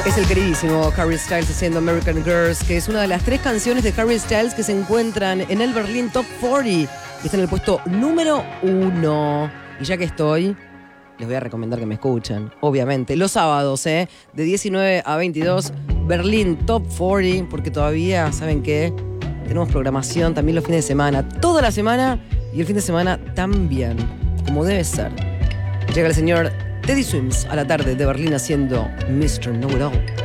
Es el queridísimo Harry Styles haciendo American Girls, que es una de las 3 canciones de Harry Styles que se encuentran en el Berlin Top 40. Que está en el puesto número 1. Y ya que estoy, les voy a recomendar que me escuchen, obviamente. Los sábados, de 19 a 22, Berlin Top 40, porque todavía, ¿saben qué? Tenemos programación también los fines de semana, toda la semana y el fin de semana también, como debe ser. Llega el señor Teddy Swims a la tarde de Berlín haciendo Mr. Know It All.